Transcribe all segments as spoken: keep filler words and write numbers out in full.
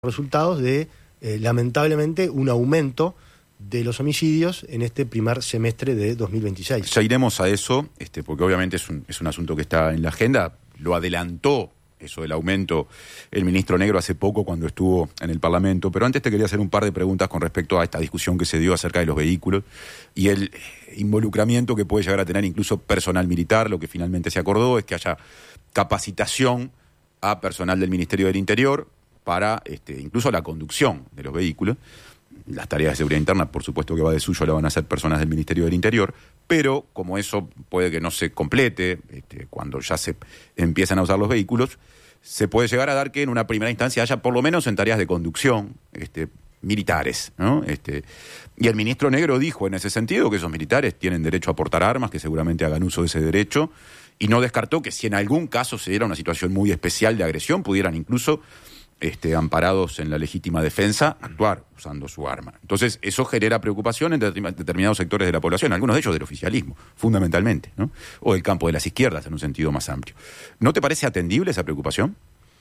resultados de, eh, lamentablemente, un aumento de los homicidios en este primer semestre de dos mil veintiséis. Ya iremos a eso, este, porque obviamente es un, es un asunto que está en la agenda. Lo adelantó eso del aumento el ministro Negro hace poco cuando estuvo en el Parlamento, pero antes te quería hacer un par de preguntas con respecto a esta discusión que se dio acerca de los vehículos y el involucramiento que puede llegar a tener incluso personal militar. Lo que finalmente se acordó es que haya capacitación a personal del Ministerio del Interior para este, incluso la conducción de los vehículos. Las tareas de seguridad interna, por supuesto que va de suyo, la van a hacer personas del Ministerio del Interior, pero como eso puede que no se complete, este, cuando ya se empiezan a usar los vehículos, se puede llegar a dar que en una primera instancia haya, por lo menos en tareas de conducción, este, militares, ¿no? Este, y el ministro Negro dijo en ese sentido que esos militares tienen derecho a portar armas, que seguramente hagan uso de ese derecho, y no descartó que si en algún caso se diera una situación muy especial de agresión, pudieran incluso Este, amparados en la legítima defensa, actuar usando su arma. Entonces, eso genera preocupación en determinados sectores de la población, algunos de ellos del oficialismo, fundamentalmente, ¿no? O del campo de las izquierdas, en un sentido más amplio. ¿No te parece atendible esa preocupación?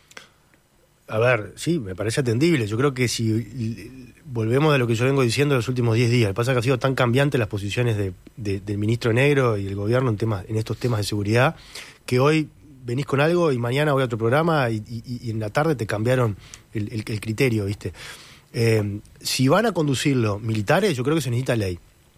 A ver, sí, me parece atendible. Yo creo que si volvemos a lo que yo vengo diciendo en los últimos diez días, pasa que ha sido tan cambiante las posiciones de, de, del ministro Negro y el gobierno en, temas, en estos temas de seguridad, que hoy venís con algo y mañana voy a otro programa y, y, y en la tarde te cambiaron el, el, el criterio, ¿viste? Eh, si van a conducirlo militares, yo creo que se necesita ley.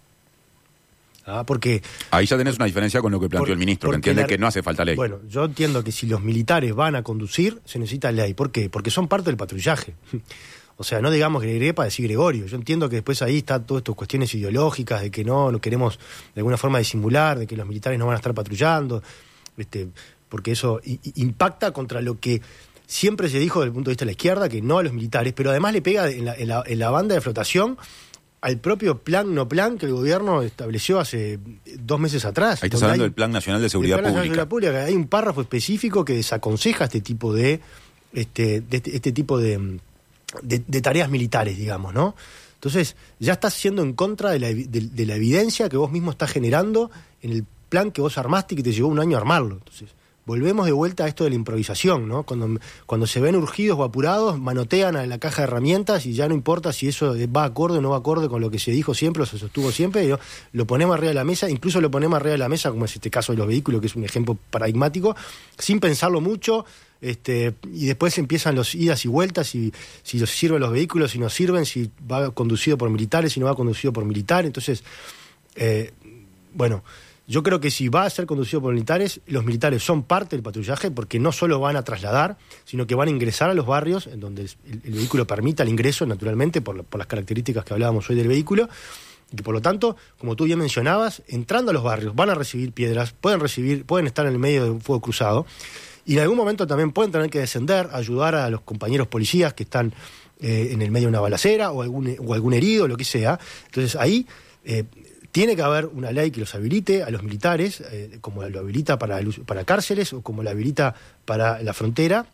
¿Ah? Porque ahí ya tenés una diferencia con lo que planteó por, el ministro, que entiende la, que no hace falta ley. Bueno, yo entiendo que si los militares van a conducir, se necesita ley. ¿Por qué? Porque son parte del patrullaje. O sea, no digamos Gregorio para decir Gregorio. Yo entiendo que después ahí está todas estas cuestiones ideológicas, de que no, no queremos de alguna forma disimular, de que los militares no van a estar patrullando, este... porque eso impacta contra lo que siempre se dijo desde el punto de vista de la izquierda, que no a los militares, pero además le pega en la, en la, en la banda de flotación al propio plan no plan que el gobierno estableció hace dos meses atrás. Ahí estás hablando hay, del Plan Nacional de Seguridad Pública. Nacional de Seguridad Pública. Hay un párrafo específico que desaconseja este tipo de este, de este, este tipo de, de, de tareas militares, digamos, ¿no? Entonces, ya estás siendo en contra de la, de, de la evidencia que vos mismo estás generando en el plan que vos armaste y que te llevó un año armarlo. Entonces, volvemos de vuelta a esto de la improvisación, ¿no? Cuando, cuando se ven urgidos o apurados, manotean a la caja de herramientas y ya no importa si eso va acorde o no va acorde con lo que se dijo siempre o se sostuvo siempre, ¿no? Lo ponemos arriba de la mesa, incluso lo ponemos arriba de la mesa, como es este caso de los vehículos, que es un ejemplo paradigmático, sin pensarlo mucho, este, y después empiezan los idas y vueltas, y si los sirven los vehículos, si no sirven, si va conducido por militares, si no va conducido por militares. Entonces, eh, bueno... Yo creo que si va a ser conducido por militares, los militares son parte del patrullaje porque no solo van a trasladar, sino que van a ingresar a los barrios en donde el, el vehículo permita el ingreso, naturalmente, por, por las características que hablábamos hoy del vehículo, y que por lo tanto, como tú bien mencionabas, entrando a los barrios van a recibir piedras, pueden recibir, pueden estar en el medio de un fuego cruzado, y en algún momento también pueden tener que descender, ayudar a los compañeros policías que están eh, en el medio de una balacera o algún, o algún herido, lo que sea. Entonces ahí... Eh, Tiene que haber una ley que los habilite a los militares, eh, como lo habilita para, para cárceles o como lo habilita para la frontera,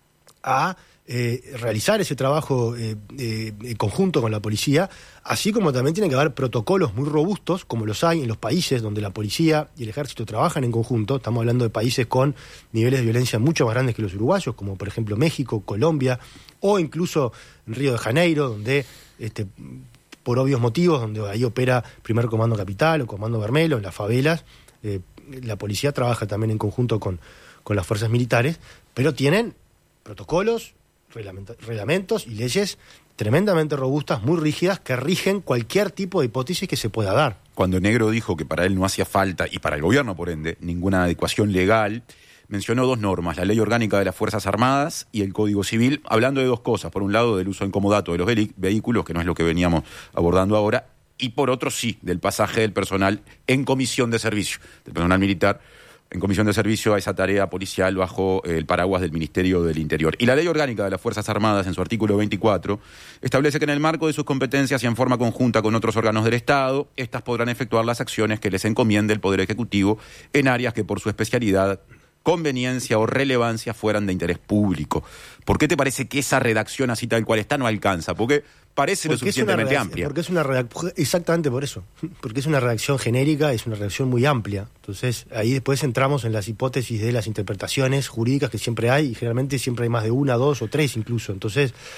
a eh, realizar ese trabajo eh, eh, conjunto con la policía, así como también tiene que haber protocolos muy robustos, como los hay en los países donde la policía y el ejército trabajan en conjunto. Estamos hablando de países con niveles de violencia mucho más grandes que los uruguayos, como por ejemplo México, Colombia, o incluso en Río de Janeiro, donde... este por obvios motivos, donde ahí opera Primer Comando Capital o Comando Bermelo, en las favelas, eh, la policía trabaja también en conjunto con, con las fuerzas militares, pero tienen protocolos, reglamentos y leyes tremendamente robustas, muy rígidas, que rigen cualquier tipo de hipótesis que se pueda dar. Cuando Negro dijo que para él no hacía falta, y para el gobierno por ende, ninguna adecuación legal, mencionó dos normas, la Ley Orgánica de las Fuerzas Armadas y el Código Civil, hablando de dos cosas. Por un lado, del uso incomodato de los vehículos, que no es lo que veníamos abordando ahora, y por otro, sí, del pasaje del personal en comisión de servicio, del personal militar en comisión de servicio a esa tarea policial bajo el paraguas del Ministerio del Interior. Y la Ley Orgánica de las Fuerzas Armadas, en su artículo veinticuatro, establece que en el marco de sus competencias y en forma conjunta con otros órganos del Estado, estas podrán efectuar las acciones que les encomiende el Poder Ejecutivo en áreas que por su especialidad, conveniencia o relevancia fueran de interés público. ¿Por qué te parece que esa redacción así tal cual está no alcanza? Porque parece porque lo suficientemente es amplia. Porque es una redacción, exactamente por eso, porque es una redacción genérica, es una redacción muy amplia. Entonces ahí después entramos en las hipótesis de las interpretaciones jurídicas que siempre hay, y generalmente siempre hay más de una, dos o tres incluso. Entonces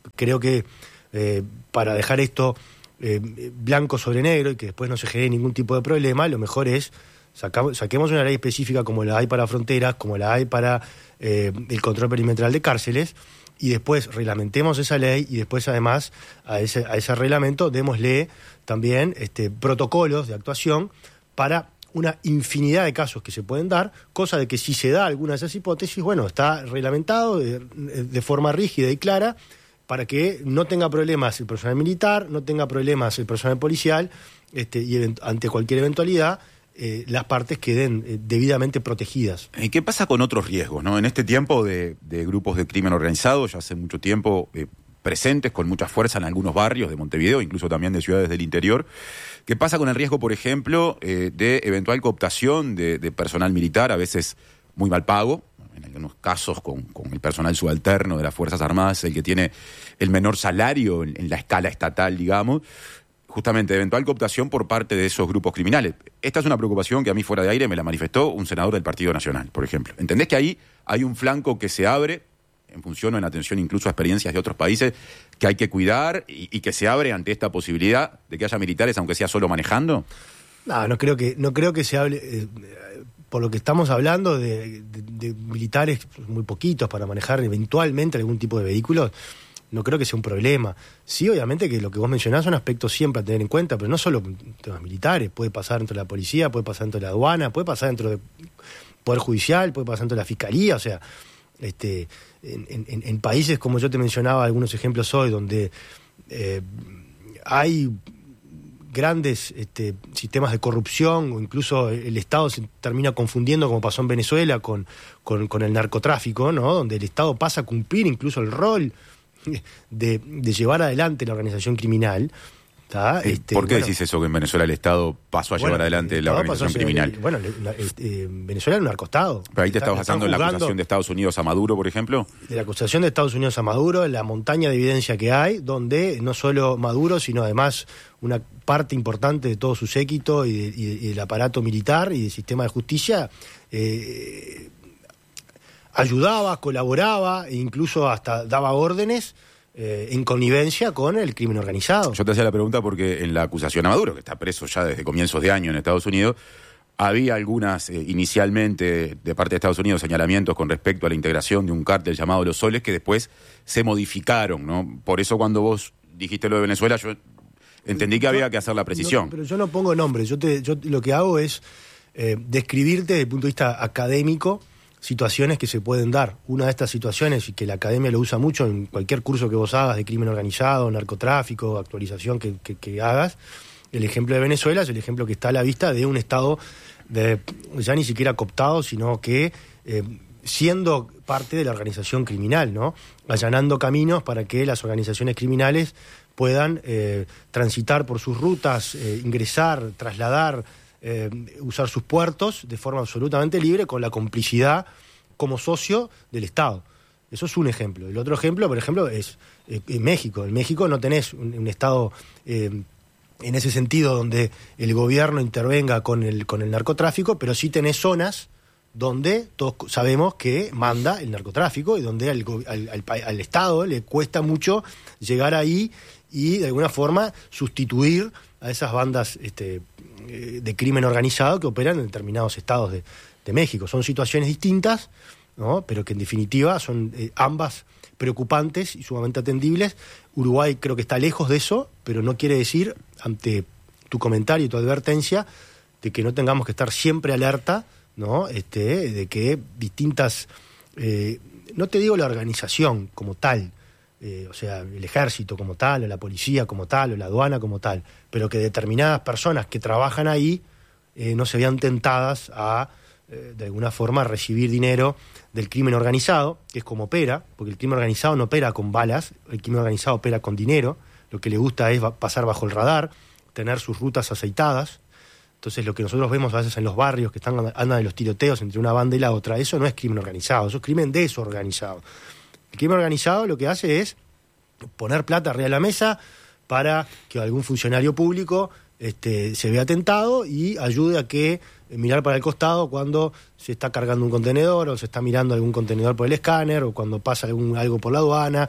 creo que eh, para dejar esto eh, blanco sobre negro y que después no se genere ningún tipo de problema, lo mejor es saca, saquemos una ley específica como la hay para fronteras, como la hay para eh, el control perimetral de cárceles, y después reglamentemos esa ley y después además a ese, a ese reglamento démosle también este, protocolos de actuación para una infinidad de casos que se pueden dar, cosa de que si se da alguna de esas hipótesis, bueno, está reglamentado de, de forma rígida y clara para que no tenga problemas el personal militar, no tenga problemas el personal policial, este, y event- ante cualquier eventualidad eh, las partes queden eh, debidamente protegidas. ¿Y qué pasa con otros riesgos, no? En este tiempo de, de grupos de crimen organizado, ya hace mucho tiempo eh, presentes con mucha fuerza en algunos barrios de Montevideo, incluso también de ciudades del interior. ¿Qué pasa con el riesgo, por ejemplo, eh, de eventual cooptación de, de personal militar, a veces muy mal pago? En algunos casos con, con el personal subalterno de las Fuerzas Armadas, el que tiene el menor salario en, en la escala estatal, digamos, justamente eventual cooptación por parte de esos grupos criminales. Esta es una preocupación que a mí fuera de aire me la manifestó un senador del Partido Nacional, por ejemplo. ¿Entendés que ahí hay un flanco que se abre en función o en atención incluso a experiencias de otros países que hay que cuidar y, y que se abre ante esta posibilidad de que haya militares, aunque sea solo manejando? No, no creo que, no creo que se hable, eh, por lo que estamos hablando, de, de, de militares muy poquitos para manejar eventualmente algún tipo de vehículos. No creo que sea un problema. Sí, obviamente que lo que vos mencionás son aspectos siempre a tener en cuenta, pero no solo temas militares, puede pasar dentro de la policía, puede pasar dentro de la aduana, puede pasar dentro del Poder Judicial, puede pasar dentro de la Fiscalía, o sea, este, en, en, en países como yo te mencionaba algunos ejemplos hoy, donde eh, hay grandes este, sistemas de corrupción, o incluso el Estado se termina confundiendo, como pasó en Venezuela, con, con, con el narcotráfico, ¿no? Donde el Estado pasa a cumplir incluso el rol De, de llevar adelante la organización criminal. Este, ¿Por qué bueno, decís eso, que en Venezuela el Estado pasó a bueno, llevar adelante la organización ser, criminal? Bueno, la, eh, Venezuela es un narcostado. Pero ahí te estás basando en la acusación de Estados Unidos a Maduro, por ejemplo. De la acusación de Estados Unidos a Maduro, la montaña de evidencia que hay, donde no solo Maduro, sino además una parte importante de todo su séquito y, de, y, de, y del aparato militar y del sistema de justicia eh, ayudaba, colaboraba e incluso hasta daba órdenes eh, en connivencia con el crimen organizado. Yo te hacía la pregunta porque en la acusación a Maduro, que está preso ya desde comienzos de año en Estados Unidos, había algunas, eh, inicialmente, de parte de Estados Unidos, señalamientos con respecto a la integración de un cártel llamado Los Soles, que después se modificaron, ¿no? Por eso cuando vos dijiste lo de Venezuela, yo entendí que yo, había que hacer la precisión. No, pero yo no pongo nombres, yo, te, yo lo que hago es eh, describirte desde el punto de vista académico situaciones que se pueden dar. Una de estas situaciones, y que la academia lo usa mucho en cualquier curso que vos hagas de crimen organizado, narcotráfico, actualización que, que, que hagas, el ejemplo de Venezuela es el ejemplo que está a la vista de un Estado de, ya ni siquiera cooptado, sino que eh, siendo parte de la organización criminal, ¿no? Allanando caminos para que las organizaciones criminales puedan eh, transitar por sus rutas, eh, ingresar, trasladar, Eh, usar sus puertos de forma absolutamente libre con la complicidad como socio del Estado. Eso es un ejemplo. El otro ejemplo, por ejemplo, es eh, en México. En México no tenés un, un Estado eh, en ese sentido donde el gobierno intervenga con el, con el narcotráfico, pero sí tenés zonas donde todos sabemos que manda el narcotráfico y donde al, al, al, al Estado le cuesta mucho llegar ahí y de alguna forma sustituir a esas bandas este, de crimen organizado que operan en determinados estados de, de México. Son situaciones distintas, ¿no? Pero que en definitiva son eh, ambas preocupantes y sumamente atendibles. Uruguay creo que está lejos de eso, pero no quiere decir, ante tu comentario y tu advertencia, de que no tengamos que estar siempre alerta, ¿no? Este, de que distintas, eh, no te digo la organización como tal, Eh, o sea, el ejército como tal, o la policía como tal, o la aduana como tal, pero que determinadas personas que trabajan ahí eh, no se vean tentadas a, eh, de alguna forma, recibir dinero del crimen organizado, que es como opera, porque el crimen organizado no opera con balas, el crimen organizado opera con dinero, lo que le gusta es pasar bajo el radar, tener sus rutas aceitadas. Entonces lo que nosotros vemos a veces en los barrios que están andan de los tiroteos entre una banda y la otra, eso no es crimen organizado, eso es crimen desorganizado. El crimen organizado lo que hace es poner plata arriba de la mesa para que algún funcionario público este, se vea tentado y ayude a que eh, mirar para el costado cuando se está cargando un contenedor o se está mirando algún contenedor por el escáner o cuando pasa algún, algo por la aduana.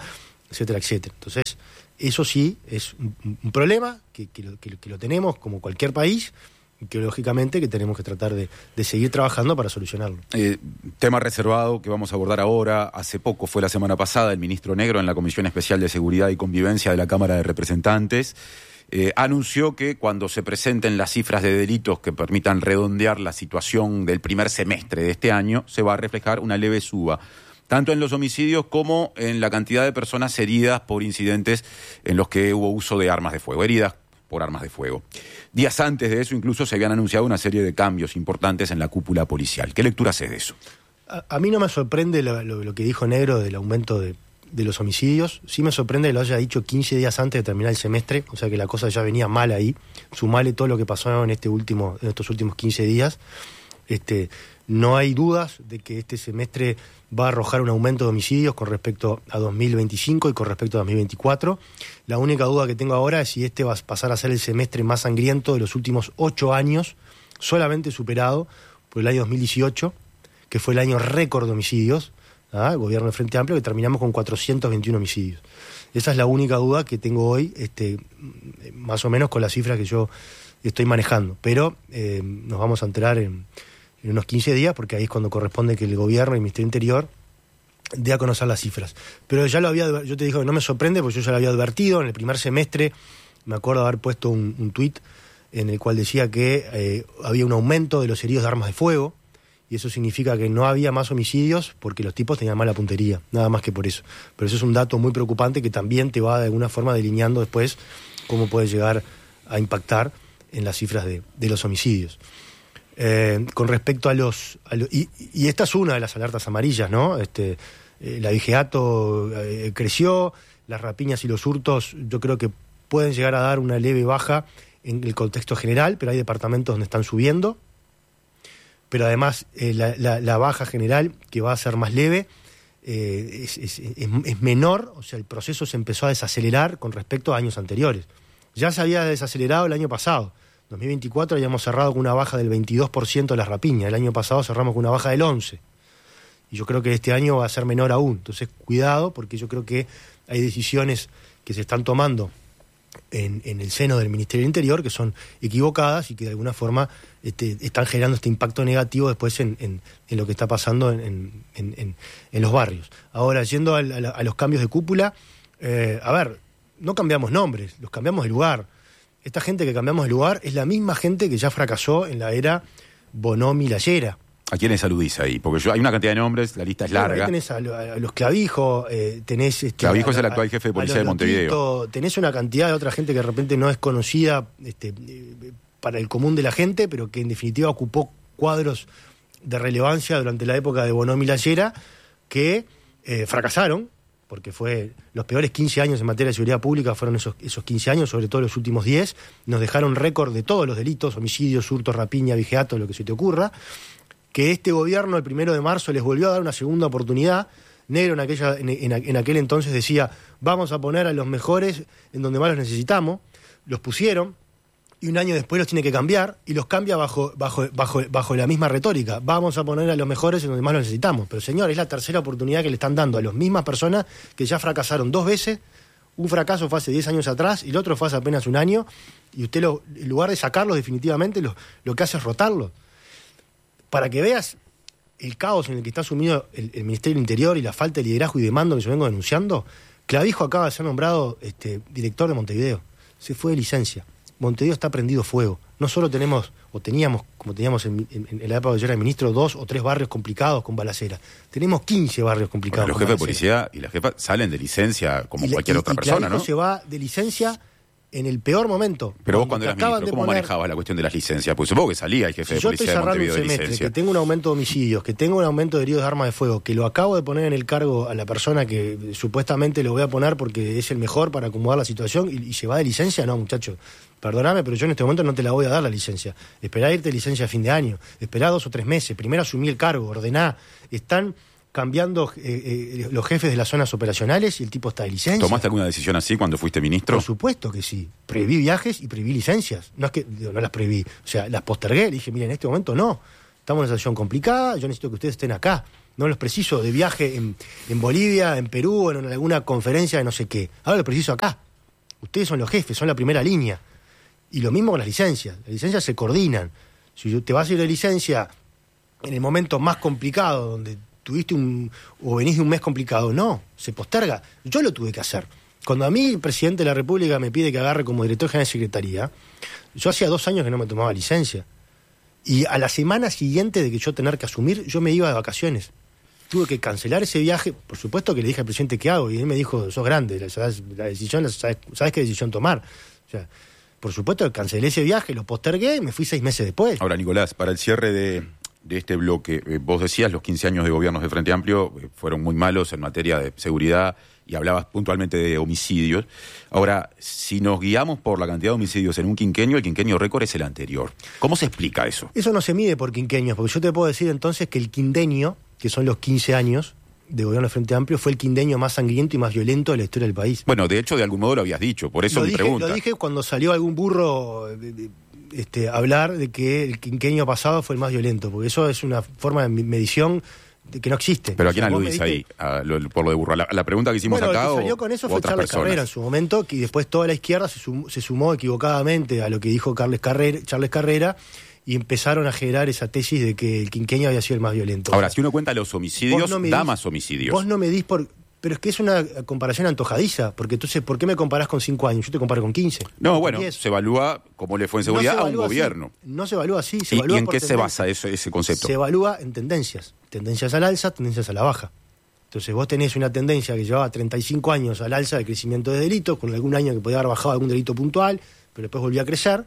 etcétera, etcétera. Entonces, eso sí es un, un problema que, que, lo, que, lo, que lo tenemos como cualquier país, y que lógicamente que tenemos que tratar de, de seguir trabajando para solucionarlo. Eh, tema reservado que vamos a abordar ahora. Hace poco, fue la semana pasada, el ministro Negro en la Comisión Especial de Seguridad y Convivencia de la Cámara de Representantes eh, anunció que cuando se presenten las cifras de delitos que permitan redondear la situación del primer semestre de este año, se va a reflejar una leve suba, tanto en los homicidios como en la cantidad de personas heridas por incidentes en los que hubo uso de armas de fuego, heridas por armas de fuego. Días antes de eso incluso se habían anunciado una serie de cambios importantes en la cúpula policial. ¿Qué lectura haces de eso? A, a mí no me sorprende lo, lo, lo que dijo Negro del aumento de, de los homicidios. Sí me sorprende que lo haya dicho quince días antes de terminar el semestre, o sea que la cosa ya venía mal ahí. Sumale todo lo que pasó en, este último, en estos últimos quince días. Este, no hay dudas de que este semestre va a arrojar un aumento de homicidios con respecto a dos mil veinticinco y con respecto a dos mil veinticuatro. La única duda que tengo ahora es si este va a pasar a ser el semestre más sangriento de los últimos ocho años, solamente superado por el año dos mil dieciocho, que fue el año récord de homicidios, ¿ah? El gobierno de Frente Amplio, que terminamos con cuatrocientos veintiuno homicidios. Esa es la única duda que tengo hoy, este, más o menos con las cifras que yo estoy manejando. Pero eh, nos vamos a enterar en... en unos quince días, porque ahí es cuando corresponde que el gobierno y el Ministerio Interior dé a conocer las cifras. Pero ya lo había, yo te digo que no me sorprende, porque yo ya lo había advertido en el primer semestre. Me acuerdo de haber puesto un, un tuit en el cual decía que eh, había un aumento de los heridos de armas de fuego, y eso significa que no había más homicidios porque los tipos tenían mala puntería, nada más que por eso. Pero eso es un dato muy preocupante que también te va de alguna forma delineando después cómo puede llegar a impactar en las cifras de, de los homicidios. Eh, con respecto a los, a los y, y esta es una de las alertas amarillas, ¿no? Este, eh, el abigeato eh, creció, las rapiñas y los hurtos yo creo que pueden llegar a dar una leve baja en el contexto general, pero hay departamentos donde están subiendo, pero además eh, la, la, la baja general, que va a ser más leve, eh, es, es, es, es menor, o sea, el proceso se empezó a desacelerar con respecto a años anteriores. Ya se había desacelerado el año pasado. dos mil veinticuatro habíamos cerrado con una baja del veintidós por ciento de las rapiñas. El año pasado cerramos con una baja del once por ciento. Y yo creo que este año va a ser menor aún. Entonces, cuidado, porque yo creo que hay decisiones que se están tomando en, en el seno del Ministerio del Interior que son equivocadas y que de alguna forma este, están generando este impacto negativo después en, en, en lo que está pasando en, en, en, en los barrios. Ahora, yendo a, a, a los cambios de cúpula, eh, a ver, no cambiamos nombres, los cambiamos de lugar. Esta gente que cambiamos de lugar es la misma gente que ya fracasó en la era Bonomi-Llayera. ¿A quiénes aludís ahí? Porque yo, hay una cantidad de nombres, la lista es Bueno, larga. ahí tenés a, a los Clavijos, eh, tenés... Este, Clavijo a, es el a, actual jefe de policía de Montevideo. Loquito, tenés una cantidad de otra gente que de repente no es conocida este, eh, para el común de la gente, pero que en definitiva ocupó cuadros de relevancia durante la época de Bonomi-Llayera que eh, fracasaron, porque fue los peores quince años en materia de seguridad pública fueron esos, esos quince años, sobre todo los últimos diez, nos dejaron récord de todos los delitos, homicidios, hurtos, rapiña, abigeato, lo que se te ocurra, que este gobierno el primero de marzo les volvió a dar una segunda oportunidad. Negro en, aquella, en, en, en aquel entonces decía, vamos a poner a los mejores en donde más los necesitamos, los pusieron, y un año después los tiene que cambiar, y los cambia bajo, bajo, bajo, bajo la misma retórica. Vamos a poner a los mejores en donde más los necesitamos. Pero señor, es la tercera oportunidad que le están dando a las mismas personas que ya fracasaron dos veces. Un fracaso fue hace diez años atrás y el otro fue hace apenas un año, y usted lo, en lugar de sacarlos definitivamente, lo, lo que hace es rotarlos. Para que veas el caos en el que está sumido el, el Ministerio del Interior y la falta de liderazgo y de mando que yo vengo denunciando, Clavijo acaba de ser nombrado este, director de Montevideo. Se fue de licencia. Montevideo está prendido fuego. No solo tenemos, o teníamos, como teníamos en, en, en la época de yo era ministro, dos o tres barrios complicados con balacera. Tenemos quince barrios complicados. Bueno, los jefes de policía y la jefa salen de licencia como y cualquier y, otra y persona, Clavijo ¿no? se va de licencia en el peor momento. Pero vos cuando eras ministro, ¿cómo poner... manejabas la cuestión de las licencias? Pues supongo que salía el jefe si de yo policía estoy de cerrando Montevideo un de semestre, licencia. que tengo un aumento de homicidios, que tengo un aumento de heridos de armas de fuego, que lo acabo de poner en el cargo a la persona que supuestamente lo voy a poner porque es el mejor para acomodar la situación y, y se va de licencia, no, muchacho. Perdóname, pero yo en este momento no te la voy a dar la licencia. Esperá irte de licencia a fin de año. Esperá dos o tres meses. Primero asumí el cargo, ordená. Están cambiando eh, eh, los jefes de las zonas operacionales y el tipo está de licencia. ¿Tomaste alguna decisión así cuando fuiste ministro? Por supuesto que sí. Prohibí viajes y prohibí licencias. No es que digo, no las prohibí. O sea, las postergué. Le dije, mira, en este momento no. Estamos en una situación complicada. Yo necesito que ustedes estén acá. No los preciso de viaje en, en Bolivia, en Perú, en alguna conferencia de no sé qué. Ahora los preciso acá. Ustedes son los jefes, son la primera línea. Y lo mismo con las licencias. Las licencias se coordinan. Si te vas a ir de licencia en el momento más complicado, donde tuviste un... o venís de un mes complicado, no, se posterga. Yo lo tuve que hacer. Cuando a mí el presidente de la República me pide que agarre como director general de Secretaría, yo hacía dos años que no me tomaba licencia. Y a la semana siguiente de que yo tener que asumir, yo me iba de vacaciones. Tuve que cancelar ese viaje. Por supuesto que le dije al presidente qué hago, y él me dijo, sos grande, sabes, la decisión, sabes, sabes qué decisión tomar. O sea, por supuesto que cancelé ese viaje, lo postergué y me fui seis meses después. Ahora, Nicolás, para el cierre de, de este bloque, eh, vos decías los quince años de gobiernos de Frente Amplio eh, fueron muy malos en materia de seguridad, y hablabas puntualmente de homicidios. Ahora, si nos guiamos por la cantidad de homicidios en un quinquenio, el quinquenio récord es el anterior. ¿Cómo se explica eso? Eso no se mide por quinquenios, porque yo te puedo decir entonces que el quinquenio, que son los quince años de gobierno de Frente Amplio, fue el quinquenio más sangriento y más violento de la historia del país. Bueno, de hecho, de algún modo lo habías dicho, por eso lo mi dije, pregunta. Lo dije cuando salió algún burro este, hablar de que el quinquenio pasado fue el más violento, porque eso es una forma de medición que no existe. ¿Pero a quién o sea, aludís diste... ahí, a lo, por lo de burro? La, la pregunta que hicimos bueno, acá, el que salió o, con eso o fue otras Charles personas. Carrera en su momento, que después toda la izquierda se sumó, se sumó equivocadamente a lo que dijo Carles Carrera, Charles Carrera, y empezaron a generar esa tesis de que el quinquenio había sido el más violento. Ahora, si uno cuenta los homicidios, no da medís, más homicidios. Vos no medís por... Pero es que es una comparación antojadiza, porque entonces, ¿por qué me comparás con cinco años? Yo te comparo con quince. No, bueno, diez. se evalúa cómo le fue en seguridad no a un gobierno. Así. No se evalúa así, se ¿Y, evalúa ¿y en por qué tendencia. se basa eso, ese concepto? Se evalúa en tendencias. Tendencias al alza, tendencias a la baja. Entonces vos tenés una tendencia que llevaba treinta y cinco años al alza de crecimiento de delitos, con algún año que podía haber bajado algún delito puntual, pero después volvió a crecer.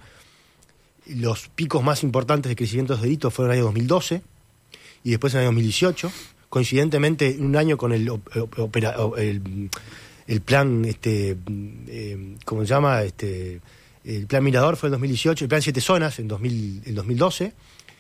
Los picos más importantes de crecimiento de delitos fueron en el año dos mil doce y después en el año dos mil dieciocho. Coincidentemente, un año con el, opera, el, el plan, este, eh, ¿cómo se llama? Este, el plan Mirador fue en dos mil dieciocho, el plan Siete Zonas en dos mil, en dos mil doce.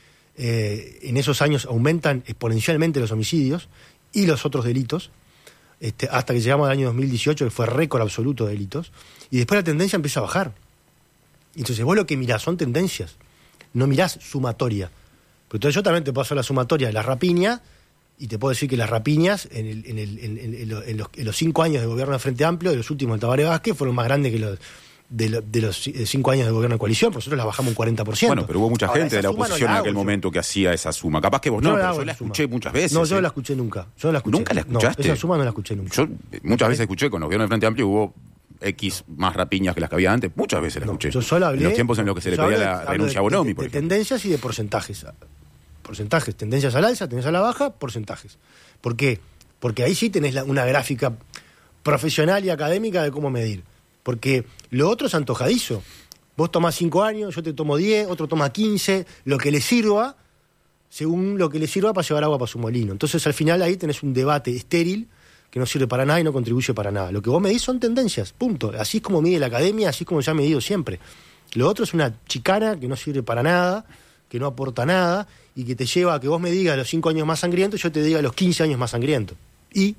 Eh, en esos años aumentan exponencialmente los homicidios y los otros delitos, este, hasta que llegamos al año dos mil dieciocho, que fue récord absoluto de delitos, y después la tendencia empieza a bajar. Entonces vos lo que mirás son tendencias, no mirás sumatoria. Pero entonces yo también te puedo hacer la sumatoria de las rapiñas, y te puedo decir que las rapiñas en, el, en, el, en, en, en, los, en los cinco años de gobierno de Frente Amplio, de los últimos del Tabaré Vázquez, fueron más grandes que los de, lo, de los cinco años de gobierno de coalición. Nosotros las bajamos un cuarenta por ciento. Bueno, pero hubo mucha Ahora, gente de la oposición no en aquel yo. momento que hacía esa suma. Capaz que vos no, yo pero la yo la escuché suma. muchas veces. No, yo ¿eh? la escuché nunca. Yo la escuché. ¿Nunca la escuchaste? No, esa suma no la escuché nunca. Yo muchas veces escuché, con los gobiernos de Frente Amplio hubo X más rapiñas que las que había antes. Muchas veces la No, escuché. yo solo hablé, en los tiempos en los que se le pedía la renuncia a Bonomi, por de, de, ejemplo. de tendencias y de porcentajes. Porcentajes, tendencias al alza, tendencias a la baja, porcentajes. ¿Por qué? Porque ahí sí tenés la, una gráfica profesional y académica de cómo medir. Porque lo otro es antojadizo. Vos tomás cinco años, yo te tomo diez, otro toma quince, lo que le sirva, según lo que le sirva para llevar agua para su molino. Entonces al final ahí tenés un debate estéril que no sirve para nada y no contribuye para nada. Lo que vos medís son tendencias, punto. Así es como mide la academia, así es como se ha medido siempre. Lo otro es una chicana que no sirve para nada, que no aporta nada y que te lleva a que vos me digas los cinco años más sangrientos y yo te diga los quince años más sangrientos. Y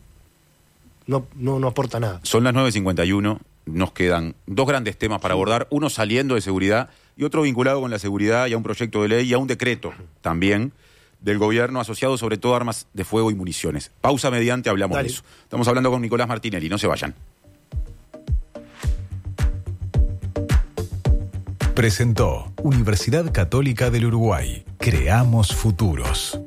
no, no, no aporta nada. Son las nueve cincuenta y uno, nos quedan dos grandes temas para abordar, uno saliendo de seguridad y otro vinculado con la seguridad y a un proyecto de ley y a un decreto también del gobierno asociado sobre todo a armas de fuego y municiones. Pausa mediante, hablamos Dale. de eso. Estamos hablando con Nicolás Martinelli, no se vayan. Presentó Universidad Católica del Uruguay. Creamos futuros.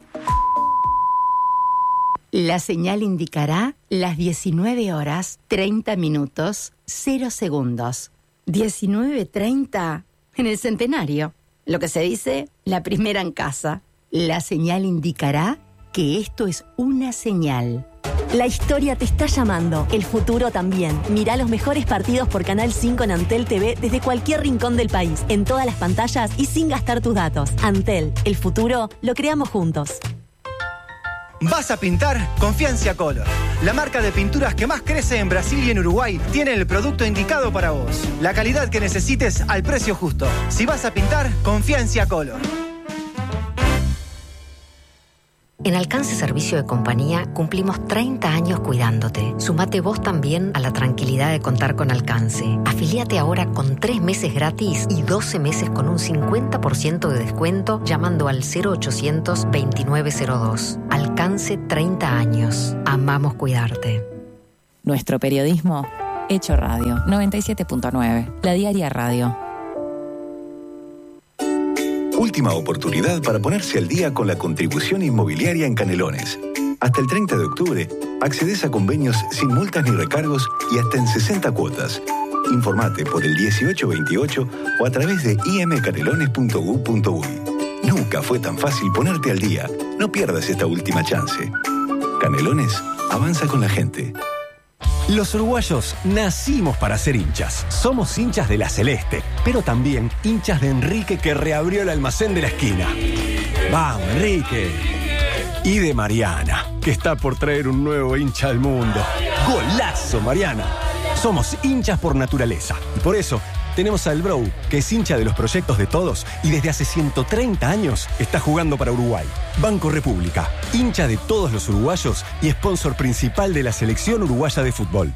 La señal indicará las diecinueve horas, treinta minutos, cero segundos. diecinueve treinta en el centenario. Lo que se dice, la primera en casa. La señal indicará que esto es una señal. La historia te está llamando, el futuro también. Mirá los mejores partidos por Canal cinco en Antel T V desde cualquier rincón del país, en todas las pantallas y sin gastar tus datos. Antel, el futuro lo creamos juntos. ¿Vas a pintar? Confía en Ciacolor. La marca de pinturas que más crece en Brasil y en Uruguay tiene el producto indicado para vos. La calidad que necesites al precio justo. Si vas a pintar, confía en Ciacolor. En Alcance Servicio de Compañía cumplimos treinta años cuidándote. Sumate vos también a la tranquilidad de contar con Alcance. Afiliate ahora con tres meses gratis y doce meses con un cincuenta por ciento de descuento llamando al cero ochocientos veintinueve cero dos. Alcance treinta años. Amamos cuidarte. Nuestro periodismo hecho radio. noventa y siete punto nueve. La Diaria Radio. Última oportunidad para ponerse al día con la contribución inmobiliaria en Canelones. Hasta el treinta de octubre, accedes a convenios sin multas ni recargos y hasta en sesenta cuotas. Informate por el dieciocho veintiocho o a través de i m canelones punto gov punto uy. Nunca fue tan fácil ponerte al día. No pierdas esta última chance. Canelones avanza con la gente. Los uruguayos nacimos para ser hinchas. Somos hinchas de la Celeste, pero también hinchas de Enrique, que reabrió el almacén de la esquina. ¡Vamos, Enrique! Y de Mariana, que está por traer un nuevo hincha al mundo. ¡Golazo, Mariana! Somos hinchas por naturaleza y por eso tenemos al Bro, que es hincha de los proyectos de todos y desde hace ciento treinta años está jugando para Uruguay. Banco República, hincha de todos los uruguayos y sponsor principal de la selección uruguaya de fútbol.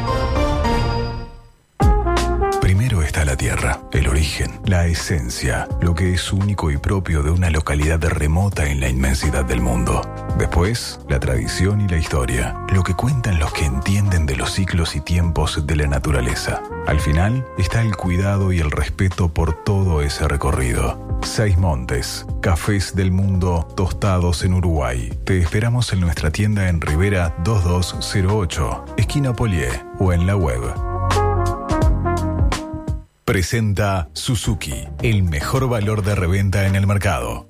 Primero está la tierra, el origen, la esencia, lo que es único y propio de una localidad remota en la inmensidad del mundo. Después, la tradición y la historia, lo que cuentan los que entienden de los ciclos y tiempos de la naturaleza. Al final está el cuidado y el respeto por todo ese recorrido. Seis Montes, cafés del mundo tostados en Uruguay. Te esperamos en nuestra tienda en Rivera dos dos cero ocho, esquina Polié, o en la web. Presenta Suzuki, el mejor valor de reventa en el mercado.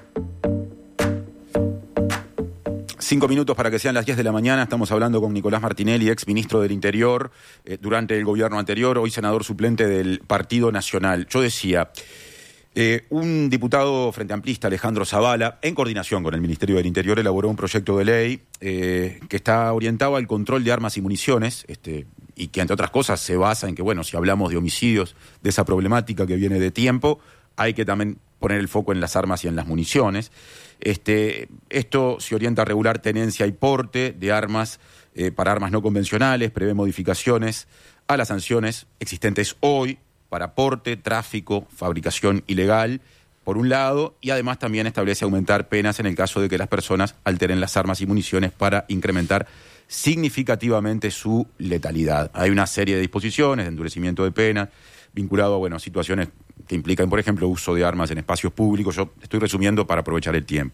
Cinco minutos para que sean las diez de la mañana. Estamos hablando con Nicolás Martinelli, ex ministro del Interior, eh, durante el gobierno anterior, hoy senador suplente del Partido Nacional. Yo decía, eh, un diputado frente amplista, Alejandro Zavala, en coordinación con el Ministerio del Interior, elaboró un proyecto de ley eh, que está orientado al control de armas y municiones, este, y que, entre otras cosas, se basa en que, bueno, si hablamos de homicidios, de esa problemática que viene de tiempo, hay que también poner el foco en las armas y en las municiones. Este, esto se orienta a regular tenencia y porte de armas eh, para armas no convencionales, prevé modificaciones a las sanciones existentes hoy para porte, tráfico, fabricación ilegal, por un lado, y además también establece aumentar penas en el caso de que las personas alteren las armas y municiones para incrementar significativamente su letalidad. Hay una serie de disposiciones de endurecimiento de penas vinculado a, bueno, situaciones que implican, por ejemplo, uso de armas en espacios públicos. Yo estoy resumiendo para aprovechar el tiempo.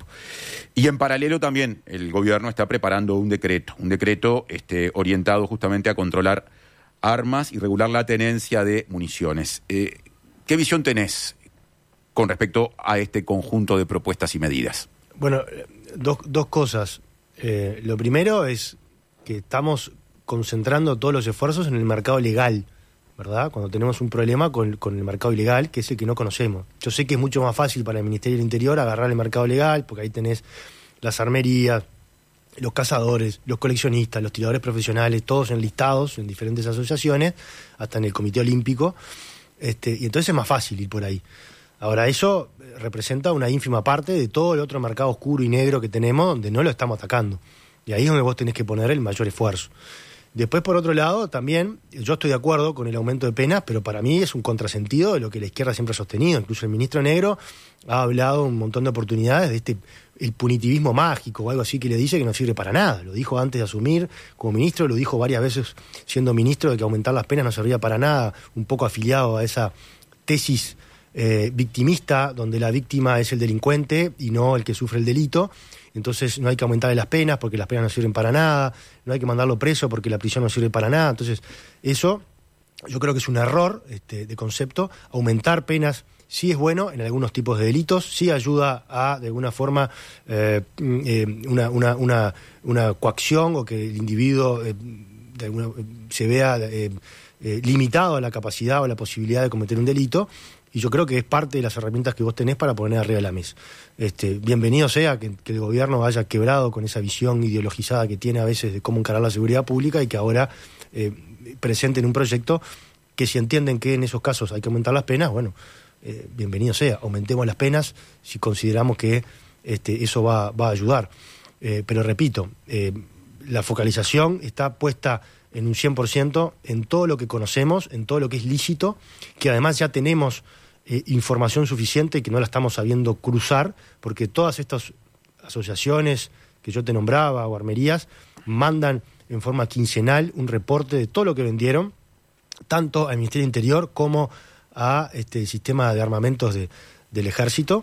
Y en paralelo también el gobierno está preparando un decreto, un decreto este, orientado justamente a controlar armas y regular la tenencia de municiones. Eh, ¿Qué visión tenés con respecto a este conjunto de propuestas y medidas? Bueno, dos, dos cosas. Eh, lo primero es que estamos concentrando todos los esfuerzos en el mercado legal, ¿verdad? Cuando tenemos un problema con, con el mercado ilegal, que es el que no conocemos. Yo sé que es mucho más fácil para el Ministerio del Interior agarrar el mercado legal, porque ahí tenés las armerías, los cazadores, los coleccionistas, los tiradores profesionales, todos enlistados en diferentes asociaciones, hasta en el Comité Olímpico, este, y entonces es más fácil ir por ahí. Ahora, eso representa una ínfima parte de todo el otro mercado oscuro y negro que tenemos, donde no lo estamos atacando. Y ahí es donde vos tenés que poner el mayor esfuerzo. Después, por otro lado, también, yo estoy de acuerdo con el aumento de penas, pero para mí es un contrasentido de lo que la izquierda siempre ha sostenido. Incluso el ministro Negro ha hablado un montón de oportunidades de este el punitivismo mágico o algo así que le dice que no sirve para nada. Lo dijo antes de asumir como ministro, lo dijo varias veces siendo ministro, de que aumentar las penas no servía para nada, un poco afiliado a esa tesis eh, victimista, donde la víctima es el delincuente y no el que sufre el delito. Entonces no hay que aumentarle las penas porque las penas no sirven para nada, no hay que mandarlo preso porque la prisión no sirve para nada. Entonces eso yo creo que es un error este, de concepto. Aumentar penas sí es bueno en algunos tipos de delitos, sí ayuda a, de alguna forma, eh, eh, una, una, una, una coacción o que el individuo eh, de alguna, se vea eh, eh, limitado a la capacidad o la posibilidad de cometer un delito. Y yo creo que es parte de las herramientas que vos tenés para poner arriba de la mesa. Este, bienvenido sea que, que el gobierno haya quebrado con esa visión ideologizada que tiene a veces de cómo encarar la seguridad pública y que ahora eh, presenten un proyecto que, si entienden que en esos casos hay que aumentar las penas, bueno, eh, bienvenido sea, aumentemos las penas si consideramos que este, eso va, va a ayudar. Eh, pero repito, eh, la focalización está puesta en un cien por ciento en todo lo que conocemos, en todo lo que es lícito, que además ya tenemos eh, información suficiente que no la estamos sabiendo cruzar, porque todas estas asociaciones que yo te nombraba o armerías mandan en forma quincenal un reporte de todo lo que vendieron, tanto al Ministerio del Interior como a este sistema de armamentos de, del Ejército.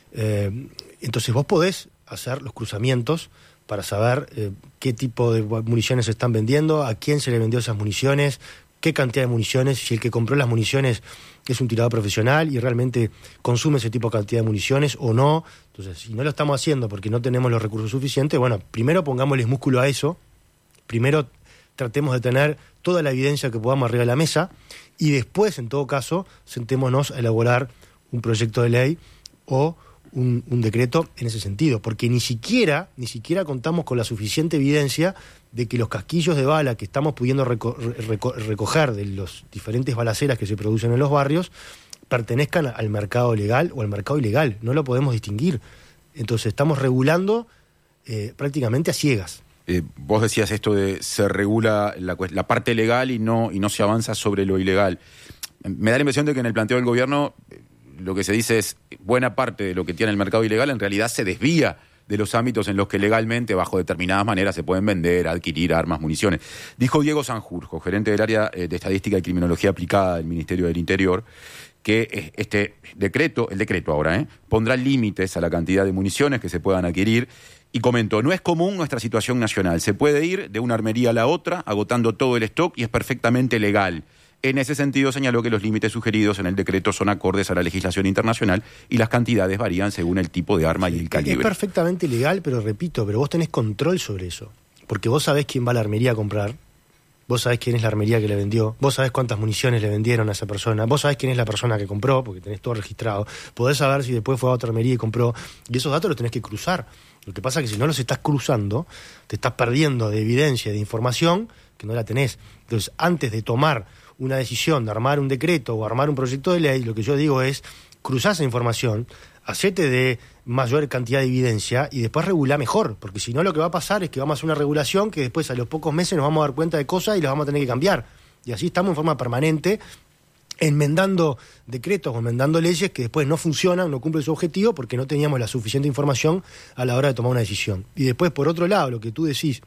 Eh, entonces vos podés hacer los cruzamientos para saber eh, qué tipo de municiones se están vendiendo, a quién se le vendió esas municiones, qué cantidad de municiones, si el que compró las municiones es un tirador profesional y realmente consume ese tipo de cantidad de municiones o no. Entonces, si no lo estamos haciendo porque no tenemos los recursos suficientes, bueno, primero pongámosles músculo a eso, primero tratemos de tener toda la evidencia que podamos arriba de la mesa y después, en todo caso, sentémonos a elaborar un proyecto de ley o un, un decreto en ese sentido, porque ni siquiera, ni siquiera contamos con la suficiente evidencia de que los casquillos de bala que estamos pudiendo reco- reco- recoger de los diferentes balaceras que se producen en los barrios pertenezcan al mercado legal o al mercado ilegal. No lo podemos distinguir. Entonces estamos regulando eh, prácticamente a ciegas. Eh, vos decías esto de se regula la, la parte legal y no, y no se avanza sobre lo ilegal. Me da la impresión de que en el planteo del gobierno lo que se dice es buena parte de lo que tiene el mercado ilegal en realidad se desvía de los ámbitos en los que legalmente, bajo determinadas maneras, se pueden vender, adquirir armas, municiones. Dijo Diego Sanjurjo, gerente del área de Estadística y Criminología Aplicada del Ministerio del Interior, que este decreto, el decreto ahora, ¿eh? pondrá límites a la cantidad de municiones que se puedan adquirir. Y comentó, no es común nuestra situación nacional. Se puede ir de una armería a la otra, agotando todo el stock y es perfectamente legal. En ese sentido, señaló que los límites sugeridos en el decreto son acordes a la legislación internacional y las cantidades varían según el tipo de arma y el calibre. Es perfectamente legal, pero repito, pero vos tenés control sobre eso. Porque vos sabés quién va a la armería a comprar, vos sabés quién es la armería que le vendió, vos sabés cuántas municiones le vendieron a esa persona, vos sabés quién es la persona que compró, porque tenés todo registrado. Podés saber si después fue a otra armería y compró, y esos datos los tenés que cruzar. Lo que pasa es que si no los estás cruzando, te estás perdiendo de evidencia, de información, que no la tenés. Entonces, antes de tomar una decisión de armar un decreto o armar un proyecto de ley, lo que yo digo es, cruzá esa información, hacete de mayor cantidad de evidencia y después regulá mejor, porque si no lo que va a pasar es que vamos a hacer una regulación que después a los pocos meses nos vamos a dar cuenta de cosas y las vamos a tener que cambiar. Y así estamos en forma permanente enmendando decretos o enmendando leyes que después no funcionan, no cumplen su objetivo porque no teníamos la suficiente información a la hora de tomar una decisión. Y después, por otro lado, lo que tú decís,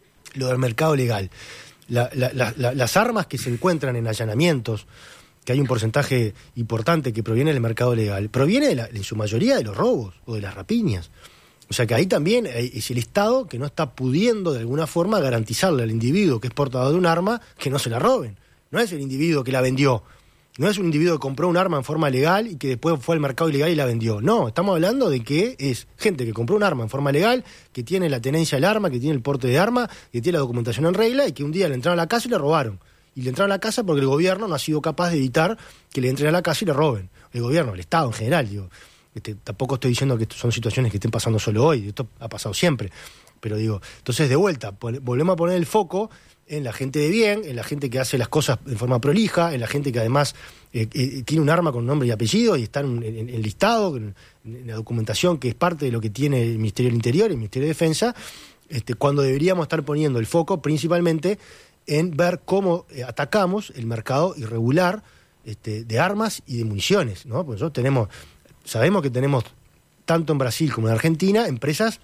lo del mercado legal, la, la, la, la, las armas que se encuentran en allanamientos, que hay un porcentaje importante que proviene del mercado legal, proviene de la, en su mayoría de los robos o de las rapiñas. O sea que ahí también es el Estado que no está pudiendo de alguna forma garantizarle al individuo que es portador de un arma que no se la roben. No es el individuo que la vendió. No es un individuo que compró un arma en forma legal y que después fue al mercado ilegal y la vendió. No, estamos hablando de que es gente que compró un arma en forma legal, que tiene la tenencia del arma, que tiene el porte de arma, que tiene la documentación en regla y que un día le entraron a la casa y le robaron. Y le entraron a la casa porque el gobierno no ha sido capaz de evitar que le entren a la casa y le roben. El gobierno, el Estado en general, digo. Este, tampoco estoy diciendo que son situaciones que estén pasando solo hoy, esto ha pasado siempre. Pero digo, entonces de vuelta, volvemos a poner el foco en la gente de bien, en la gente que hace las cosas de forma prolija, en la gente que además eh, eh, tiene un arma con nombre y apellido y está en, en, en el listado, en, en la documentación que es parte de lo que tiene el Ministerio del Interior, el Ministerio de Defensa, este, cuando deberíamos estar poniendo el foco principalmente en ver cómo eh, atacamos el mercado irregular este, de armas y de municiones, ¿no? Porque nosotros tenemos, sabemos que tenemos tanto en Brasil como en Argentina empresas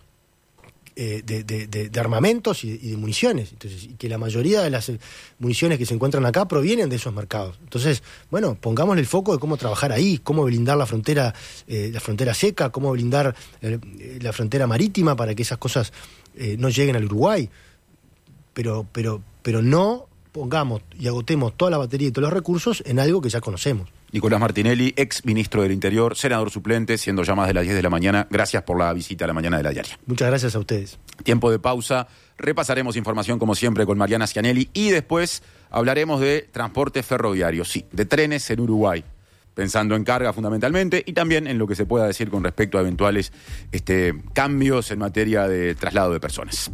Eh, de, de, de, de armamentos y de, y de municiones. Entonces, y que la mayoría de las municiones que se encuentran acá provienen de esos mercados. Entonces, bueno, pongámosle el foco de cómo trabajar ahí, cómo blindar la frontera, eh, la frontera seca, cómo blindar eh, la frontera marítima para que esas cosas eh, no lleguen al Uruguay. Pero, pero, pero no pongamos y agotemos toda la batería y todos los recursos en algo que ya conocemos. Nicolás Martinelli, ex ministro del Interior, senador suplente, siendo ya más de las diez de la mañana. Gracias por la visita a la mañana de la diaria. Muchas gracias a ustedes. Tiempo de pausa. Repasaremos información como siempre con Mariana Schianelli y después hablaremos de transporte ferroviario, sí, de trenes en Uruguay, pensando en carga fundamentalmente y también en lo que se pueda decir con respecto a eventuales este, cambios en materia de traslado de personas.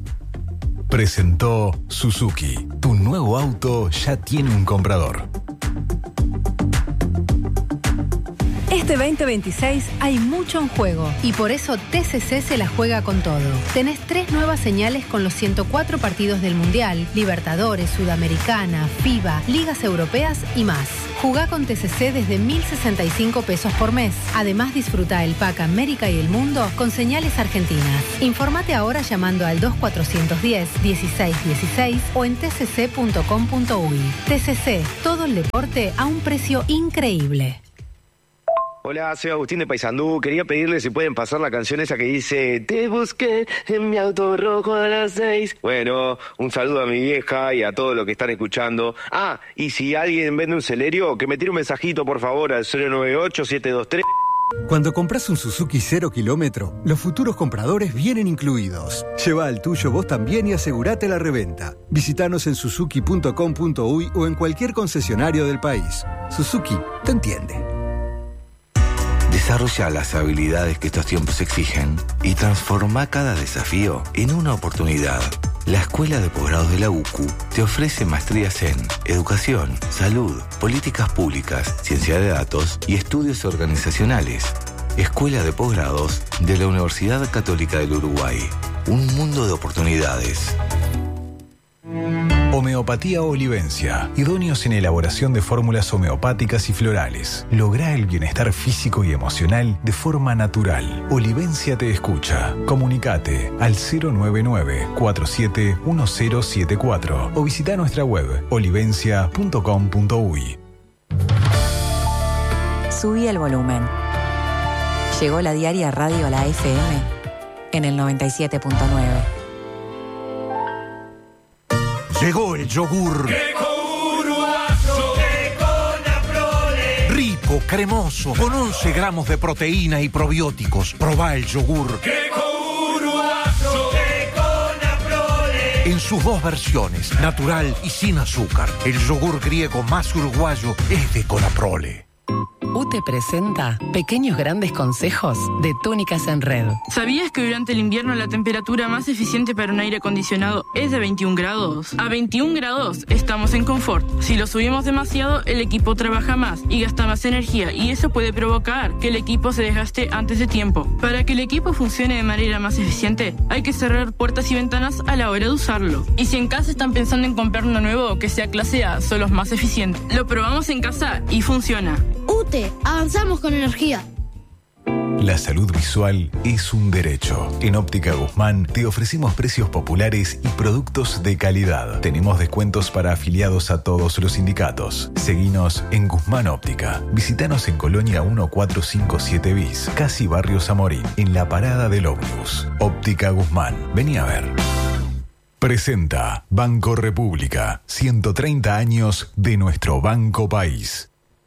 Presentó Suzuki. Tu nuevo auto ya tiene un comprador. Este veinte veintiséis hay mucho en juego y por eso T C C se la juega con todo. Tenés tres nuevas señales con los ciento cuatro partidos del Mundial, Libertadores, Sudamericana, FIBA, Ligas Europeas y más. Jugá con T C C desde mil sesenta y cinco pesos por mes. Además disfruta el Pack América y el Mundo con señales argentinas. Informate ahora llamando al dos cuatrocientos diez, dieciséis dieciséis o en t c c punto com punto u y. T C C, todo el deporte a un precio increíble. Hola, soy Agustín de Paysandú. Quería pedirle si pueden pasar la canción esa que dice te busqué en mi auto rojo a las seis. Bueno, un saludo a mi vieja y a todos los que están escuchando. Ah, y si alguien vende un Celerio, que me tire un mensajito por favor al cero nueve ocho siete dos tres. Cuando compras un Suzuki cero kilómetro, los futuros compradores vienen incluidos. Lleva el tuyo vos también y asegurate la reventa. Visítanos en suzuki punto com punto u y o en cualquier concesionario del país. Suzuki te entiende. Desarrolla las habilidades que estos tiempos exigen y transforma cada desafío en una oportunidad. La Escuela de Posgrados de la U C U te ofrece maestrías en Educación, Salud, Políticas Públicas, Ciencia de Datos y Estudios Organizacionales. Escuela de Posgrados de la Universidad Católica del Uruguay. Un mundo de oportunidades. Homeopatía Olivencia. Idóneos en elaboración de fórmulas homeopáticas y florales. Lográ el bienestar físico y emocional de forma natural. Olivencia te escucha. Comunicate al cero nueve nueve, cuatro siete uno cero siete cuatro o visita nuestra web olivencia punto com punto u y. Subí el volumen. Llegó la diaria radio a la F M en el noventa y siete punto nueve. Llegó el yogur. Rico, cremoso, con once gramos de proteína y probióticos. Probá el yogur. En sus dos versiones, natural y sin azúcar. El yogur griego más uruguayo es de Conaprole. U T E presenta Pequeños Grandes Consejos de Túnicas en Red. ¿Sabías que durante el invierno la temperatura más eficiente para un aire acondicionado es de veintiún grados? A veintiún grados estamos en confort. Si lo subimos demasiado, el equipo trabaja más y gasta más energía y eso puede provocar que el equipo se desgaste antes de tiempo. Para que el equipo funcione de manera más eficiente, hay que cerrar puertas y ventanas a la hora de usarlo. Y si en casa están pensando en comprar uno nuevo que sea clase A, son los más eficientes. Lo probamos en casa y funciona. U T E, avanzamos con energía. La salud visual es un derecho. En Óptica Guzmán te ofrecemos precios populares y productos de calidad. Tenemos descuentos para afiliados a todos los sindicatos. Seguinos en Guzmán Óptica. Visítanos en Colonia mil cuatrocientos cincuenta y siete bis, casi Barrio Zamorín, en la parada del ómnibus. Óptica Guzmán. Vení a ver. Presenta Banco República. ciento treinta años de nuestro Banco País.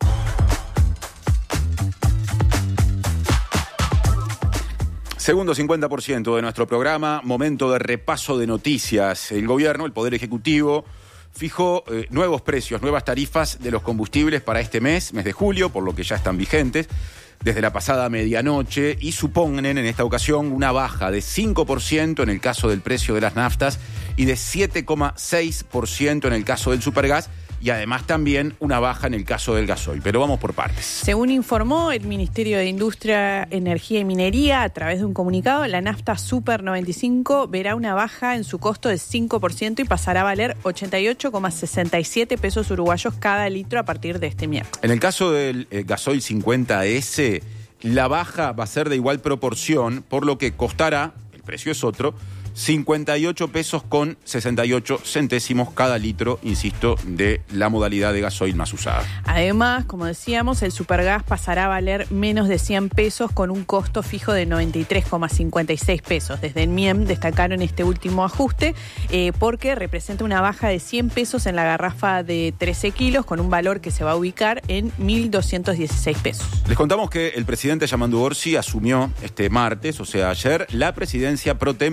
Segundo cincuenta por ciento de nuestro programa, momento de repaso de noticias. El gobierno, el Poder Ejecutivo, fijó eh, nuevos precios, nuevas tarifas de los combustibles para este mes, mes de julio, por lo que ya están vigentes desde la pasada medianoche y suponen en esta ocasión una baja de cinco por ciento en el caso del precio de las naftas y de siete coma seis por ciento en el caso del supergas. Y además también una baja en el caso del gasoil. Pero vamos por partes. Según informó el Ministerio de Industria, Energía y Minería a través de un comunicado, la nafta Super noventa y cinco verá una baja en su costo de cinco por ciento y pasará a valer ochenta y ocho coma sesenta y siete pesos uruguayos cada litro a partir de este miércoles. En el caso del eh, gasoil cincuenta ese, la baja va a ser de igual proporción, por lo que costará, el precio es otro, cincuenta y ocho pesos con sesenta y ocho centésimos cada litro, insisto, de la modalidad de gasoil más usada. Además, como decíamos, el supergas pasará a valer menos de cien pesos con un costo fijo de noventa y tres coma cincuenta y seis pesos. Desde el M I E M destacaron este último ajuste eh, porque representa una baja de cien pesos en la garrafa de trece kilos con un valor que se va a ubicar en mil doscientos dieciséis pesos. Les contamos que el presidente Yamandu Orsi asumió este martes, o sea ayer, la presidencia pro tempore del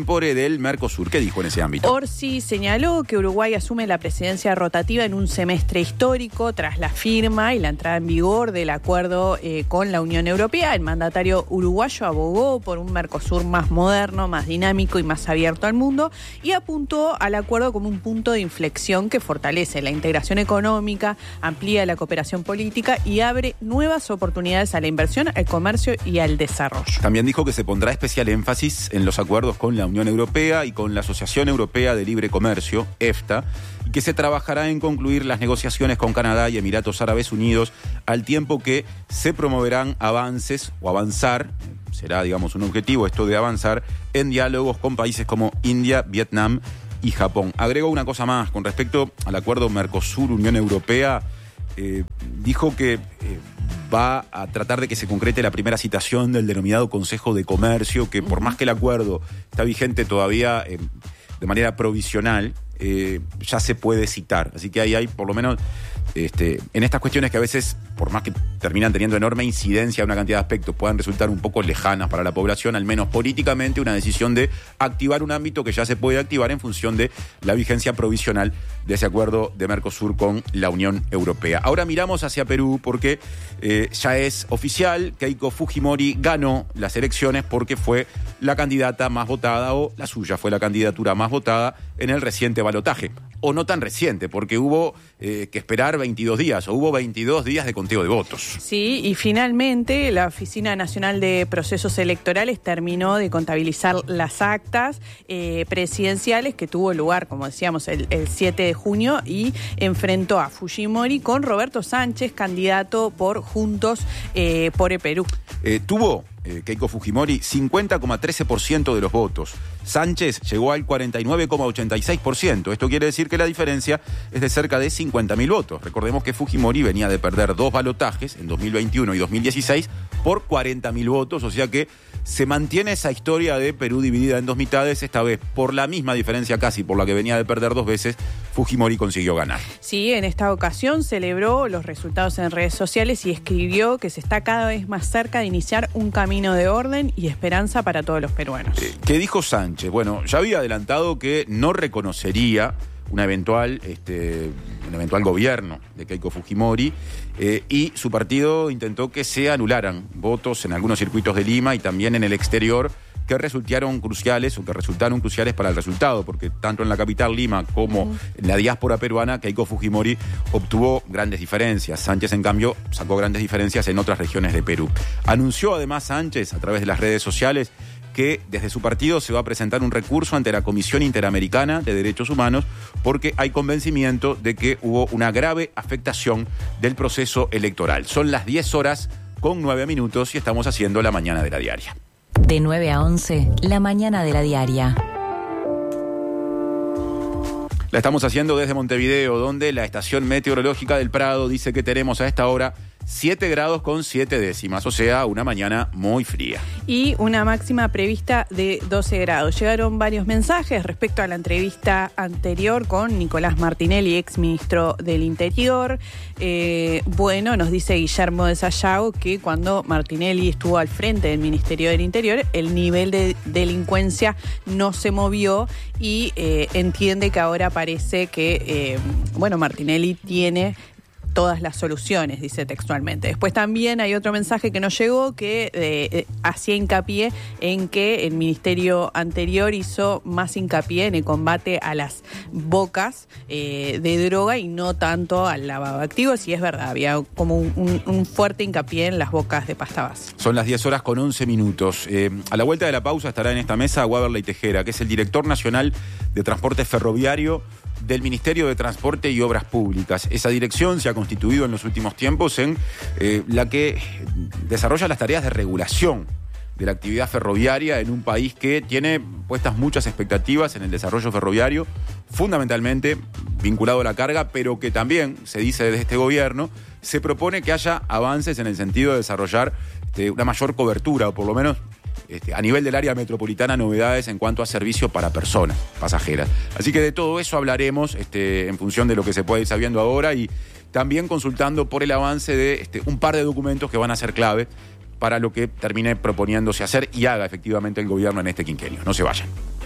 del Mercosur. ¿Qué dijo en ese ámbito? Orsi señaló que Uruguay asume la presidencia rotativa en un semestre histórico tras la firma y la entrada en vigor del acuerdo eh, con la Unión Europea. El mandatario uruguayo abogó por un Mercosur más moderno, más dinámico y más abierto al mundo y apuntó al acuerdo como un punto de inflexión que fortalece la integración económica, amplía la cooperación política y abre nuevas oportunidades a la inversión, al comercio y al desarrollo. También dijo que se pondrá especial énfasis en los acuerdos con la Unión Europea y con la Asociación Europea de Libre Comercio, EFTA, y que se trabajará en concluir las negociaciones con Canadá y Emiratos Árabes Unidos al tiempo que se promoverán avances o avanzar, será digamos un objetivo esto de avanzar en diálogos con países como India, Vietnam y Japón. Agregó una cosa más con respecto al acuerdo Mercosur-Unión Europea. Eh, dijo que eh, va a tratar de que se concrete la primera citación del denominado Consejo de Comercio, que por más que el acuerdo está vigente todavía eh, de manera provisional, eh, ya se puede citar. Así que ahí hay, por lo menos, este, en estas cuestiones que a veces, por más que terminan teniendo enorme incidencia en una cantidad de aspectos, puedan resultar un poco lejanas para la población, al menos políticamente, una decisión de activar un ámbito que ya se puede activar en función de la vigencia provisional de ese acuerdo de Mercosur con la Unión Europea. Ahora miramos hacia Perú porque eh, ya es oficial, Keiko Fujimori ganó las elecciones porque fue la candidata más votada, o la suya fue la candidatura más votada en el reciente balotaje. O no tan reciente, porque hubo eh, que esperar veintidós días, o hubo veintidós días de conteo de votos. Sí, y finalmente la Oficina Nacional de Procesos Electorales terminó de contabilizar las actas eh, presidenciales que tuvo lugar, como decíamos, el, el siete de junio y enfrentó a Fujimori con Roberto Sánchez, candidato por Juntos eh, por el Perú. Eh, tuvo eh, Keiko Fujimori cincuenta coma trece por ciento de los votos. Sánchez llegó al cuarenta y nueve coma ochenta y seis por ciento. Esto quiere decir que la diferencia es de cerca de cincuenta mil votos. Recordemos que Fujimori venía de perder dos balotajes en dos mil veintiuno y dos mil dieciséis por cuarenta mil votos, o sea que se mantiene esa historia de Perú dividida en dos mitades, esta vez por la misma diferencia casi por la que venía de perder dos veces, Fujimori consiguió ganar. Sí, en esta ocasión celebró los resultados en redes sociales y escribió que se está cada vez más cerca de iniciar un camino de orden y esperanza para todos los peruanos. Eh, ¿Qué dijo Sánchez? Bueno, ya había adelantado que no reconocería una eventual, este, un eventual gobierno de Keiko Fujimori eh, y su partido intentó que se anularan votos en algunos circuitos de Lima y también en el exterior que resultaron cruciales o que resultaron cruciales para el resultado, porque tanto en la capital Lima como uh-huh. en la diáspora peruana, Keiko Fujimori obtuvo grandes diferencias. Sánchez, en cambio, sacó grandes diferencias en otras regiones de Perú. Anunció además Sánchez, a través de las redes sociales, que desde su partido se va a presentar un recurso ante la Comisión Interamericana de Derechos Humanos porque hay convencimiento de que hubo una grave afectación del proceso electoral. Son las diez horas con nueve minutos y estamos haciendo la mañana de la diaria. De nueve a once, la mañana de la diaria. La estamos haciendo desde Montevideo, donde la estación meteorológica del Prado dice que tenemos a esta hora siete grados con siete décimas, o sea, una mañana muy fría. Y una máxima prevista de doce grados. Llegaron varios mensajes respecto a la entrevista anterior con Nicolás Martinelli, ex ministro del Interior. Eh, bueno, nos dice Guillermo de Sayago que cuando Martinelli estuvo al frente del Ministerio del Interior, el nivel de delincuencia no se movió y eh, entiende que ahora parece que, eh, bueno, Martinelli tiene todas las soluciones, dice textualmente. Después también hay otro mensaje que nos llegó que eh, hacía hincapié en que el ministerio anterior hizo más hincapié en el combate a las bocas eh, de droga y no tanto al lavado de activos, y es verdad, había como un, un, un fuerte hincapié en las bocas de pasta base. Son las diez horas con once minutos. Eh, a la vuelta de la pausa estará en esta mesa Waberley Tejera, que es el director nacional de transporte ferroviario del Ministerio de Transporte y Obras Públicas. Esa dirección se ha constituido en los últimos tiempos en eh, la que desarrolla las tareas de regulación de la actividad ferroviaria en un país que tiene puestas muchas expectativas en el desarrollo ferroviario, fundamentalmente vinculado a la carga, pero que también, se dice desde este gobierno, se propone que haya avances en el sentido de desarrollar este, una mayor cobertura, o por lo menos Este, a nivel del área metropolitana, novedades en cuanto a servicio para personas pasajeras. Así que de todo eso hablaremos este, en función de lo que se puede ir sabiendo ahora y también consultando por el avance de este, un par de documentos que van a ser clave para lo que termine proponiéndose hacer y haga efectivamente el gobierno en este quinquenio. No se vayan.